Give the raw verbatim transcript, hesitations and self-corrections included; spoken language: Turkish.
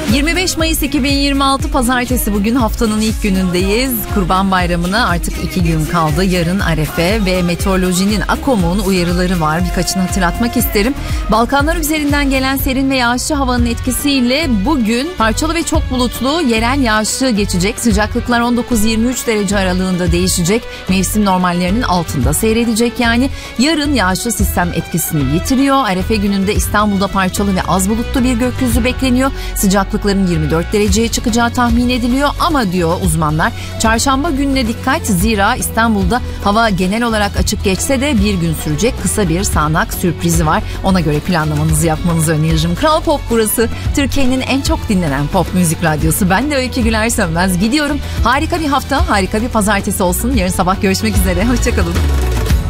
yirmi beş Mayıs iki bin yirmi altı Pazartesi, bugün haftanın ilk günündeyiz. Kurban Bayramı'na artık iki gün kaldı. Yarın Arefe ve meteorolojinin, AKOM'un uyarıları var. Birkaçını hatırlatmak isterim. Balkanlar üzerinden gelen serin ve yağışlı havanın etkisiyle bugün parçalı ve çok bulutlu, yerel yağışlı geçecek. Sıcaklıklar on dokuz yirmi üç derece aralığında değişecek. Mevsim normallerinin altında seyredecek yani. Yarın yağışlı sistem etkisini yitiriyor. Arefe gününde İstanbul'da parçalı ve az bulutlu bir gökyüzü bekleniyor. Sıcaklıkların yirmi dört dereceye çıkacağı tahmin ediliyor ama diyor uzmanlar, çarşamba gününe dikkat, zira İstanbul'da hava genel olarak açık geçse de bir gün sürecek kısa bir sağanak sürprizi var. Ona göre planlamanızı yapmanızı öneririm. Kral Pop burası. Türkiye'nin en çok dinlenen pop müzik radyosu. Ben de Öykü Güler Sönmez gidiyorum. Harika bir hafta, harika bir pazartesi olsun. Yarın sabah görüşmek üzere. Hoşçakalın.